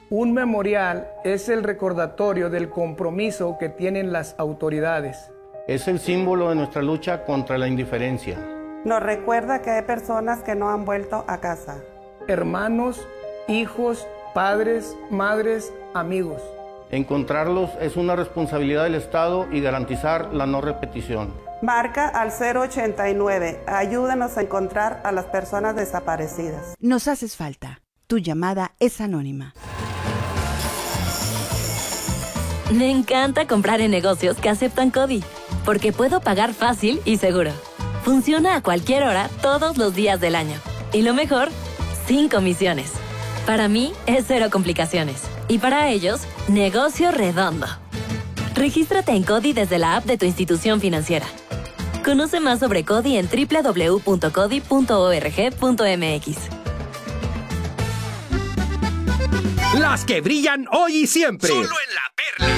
Un memorial es el recordatorio del compromiso que tienen las autoridades. Es el símbolo de nuestra lucha contra la indiferencia. Nos recuerda que hay personas que no han vuelto a casa. Hermanos, hijos, padres, madres, amigos. Encontrarlos es una responsabilidad del Estado y garantizar la no repetición. Marca al 089. Ayúdanos a encontrar a las personas desaparecidas. Nos haces falta. Tu llamada es anónima. Me encanta comprar en negocios que aceptan CODI, porque puedo pagar fácil y seguro. Funciona a cualquier hora, todos los días del año. Y lo mejor, sin comisiones. Para mí, es cero complicaciones. Y para ellos, negocio redondo. Regístrate en CODI desde la app de tu institución financiera. Conoce más sobre CODI en www.codi.org.mx. Las que brillan hoy y siempre. Solo en La Perla.